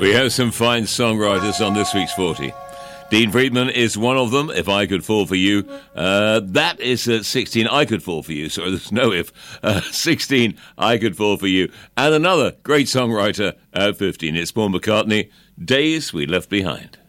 We have some fine songwriters on this week's 40. Dean Friedman is one of them. If I Could Fall For You. That is at 16. I Could Fall For You. Sorry, there's no if. 16. I Could Fall For You. And another great songwriter at 15. It's Paul McCartney. Days We Left Behind.